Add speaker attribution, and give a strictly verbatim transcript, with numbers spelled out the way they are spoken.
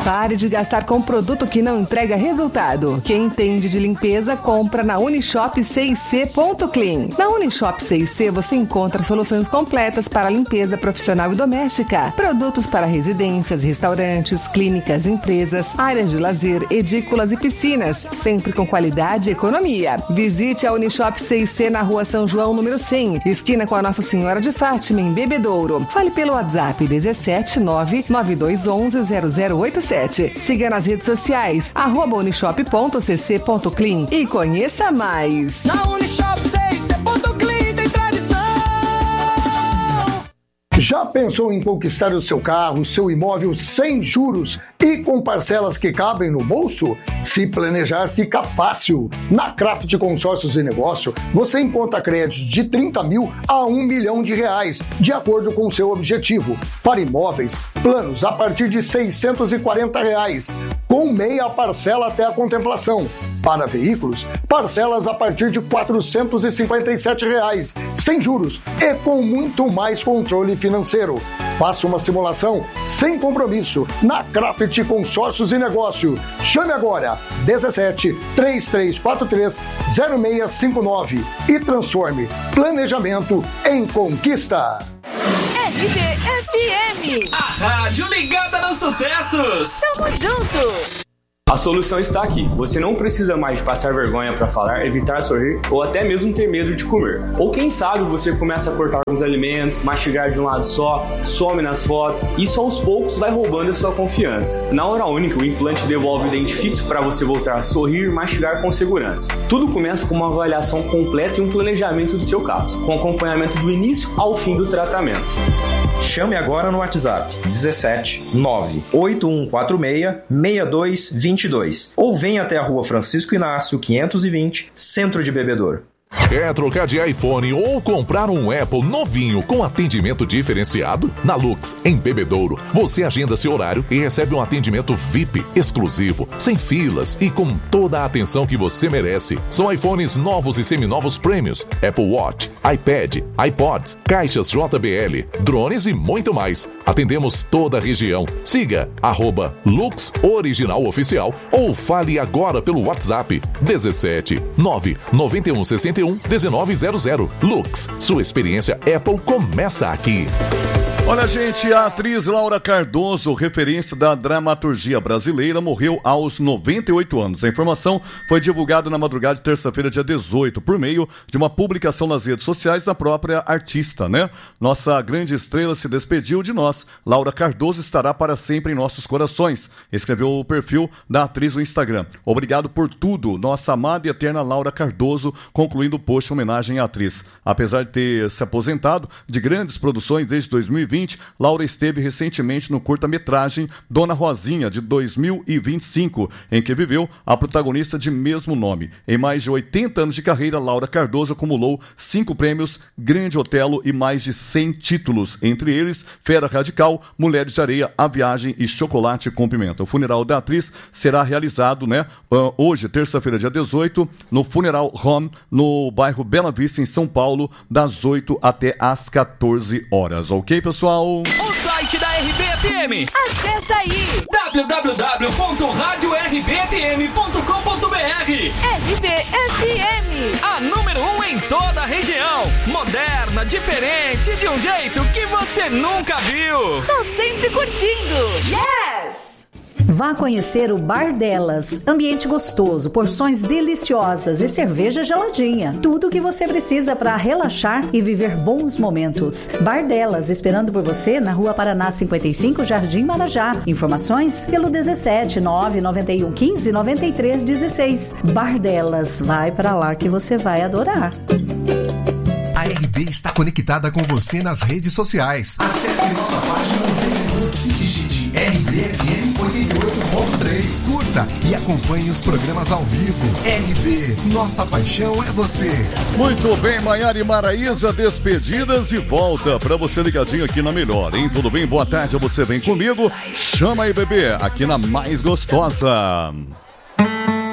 Speaker 1: Pare de gastar com produto que não entrega resultado. Quem entende de limpeza, compra na Unishop C I C ponto clean. Na Unishop C I C você encontra soluções completas para limpeza profissional e doméstica. Produtos para residências, restaurantes, clínicas, empresas, áreas de lazer, edículas e piscinas, sempre com qualidade e economia. Visite a Unishop C I C na Rua São João, número cem, esquina com a Nossa Senhora de Fátima, em Bebedouro. Fale pelo WhatsApp dezessete nove nove dois onze zero zero oito sete. Siga nas redes sociais, arroba unishop ponto c c ponto clean e conheça mais.
Speaker 2: Na Unishop C I C ponto clean tem tradição.
Speaker 3: Já pensou em conquistar o seu carro, seu imóvel sem juros e com parcelas que cabem no bolso? Se planejar fica fácil. Na Craft Consórcios e Negócio, você encontra créditos de trinta mil a um milhão de reais, de acordo com o seu objetivo. Para imóveis, planos a partir de seiscentos e quarenta reais, com meia parcela até a contemplação. Para veículos, parcelas a partir de quatrocentos e cinquenta e sete reais, sem juros e com muito mais controle financeiro. Faça uma simulação sem compromisso na Craft Consórcios e Negócio. Chame agora dezessete, três três quatro três, zero seis cinco nove e transforme planejamento em conquista.
Speaker 4: R B F M,
Speaker 2: a rádio ligada nos sucessos.
Speaker 4: Tamo junto.
Speaker 5: A solução está aqui. Você não precisa mais passar vergonha para falar, evitar sorrir ou até mesmo ter medo de comer. Ou quem sabe você começa a cortar alguns alimentos, mastigar de um lado só, some nas fotos. Isso aos poucos vai roubando a sua confiança. Na Hora Única, o implante devolve o dente fixo para você voltar a sorrir e mastigar com segurança. Tudo começa com uma avaliação completa e um planejamento do seu caso, com acompanhamento do início ao fim do tratamento.
Speaker 6: Chame agora no WhatsApp dezessete nove oito um quatro seis seis dois dois dois ou venha até a Rua Francisco Inácio quinhentos e vinte, Centro de Bebedouro.
Speaker 7: Quer trocar de iPhone ou comprar um Apple novinho com atendimento diferenciado? Na Lux, em Bebedouro, você agenda seu horário e recebe um atendimento V I P exclusivo, sem filas e com toda a atenção que você merece. São iPhones novos e seminovos prêmios, Apple Watch, iPad, iPods, caixas J B L, drones e muito mais. Atendemos toda a região. Siga arroba Lux Original Oficial ou fale agora pelo WhatsApp dezessete nove nove um sessenta e um dezenove zero zero. Lux, sua experiência Apple começa aqui.
Speaker 8: Olha, gente, a atriz Laura Cardoso, referência da dramaturgia brasileira, morreu aos noventa e oito anos. A informação foi divulgada na madrugada de terça-feira, dia dezoito, por meio de uma publicação nas redes sociais da própria artista, né? Nossa grande estrela se despediu de nós. Laura Cardoso estará para sempre em nossos corações, escreveu o perfil da atriz no Instagram. Obrigado por tudo, nossa amada e eterna Laura Cardoso, concluindo o post em homenagem à atriz. Apesar de ter se aposentado de grandes produções desde dois mil e vinte, Laura esteve recentemente no curta-metragem Dona Rosinha, de dois mil e vinte e cinco, em que viveu a protagonista de mesmo nome. Em mais de oitenta anos de carreira, Laura Cardoso acumulou cinco prêmios, Grande Otelo e mais de cem títulos, entre eles Fera Radical, Mulheres de Areia, A Viagem e Chocolate com Pimenta. O funeral da atriz será realizado, né, hoje, terça-feira, dia dezoito, no Funeral Home, no bairro Bela Vista, em São Paulo, das oito até às quatorze horas. Ok, pessoal?
Speaker 2: O site da R B F M.
Speaker 4: Acesse aí
Speaker 2: w w w ponto rádio r b f m ponto com ponto b r.
Speaker 4: R B F M,
Speaker 2: a número um em toda a região. Moderna, diferente, de um jeito que você nunca viu.
Speaker 4: Tô sempre curtindo. Yes!
Speaker 9: Vá conhecer o Bar Delas. Ambiente gostoso, porções deliciosas e cerveja geladinha. Tudo o que você precisa para relaxar e viver bons momentos. Bar Delas, esperando por você na Rua Paraná cinquenta e cinco, Jardim Marajá. Informações pelo dezessete nove nove um quinze noventa e três dezesseis. Bar Delas, vai para lá que você vai adorar.
Speaker 10: A R B está conectada com você nas redes sociais. Acesse nossa página no Facebook e digite R B F M oitenta e oito ponto três. Curta e acompanhe os programas ao vivo. R B, nossa paixão é você.
Speaker 8: Muito bem, Maiara e Maraísa, despedidas e volta pra você ligadinho aqui na Melhor, hein? Tudo bem? Boa tarde, você vem comigo. Chama aí, bebê, aqui na Mais Gostosa.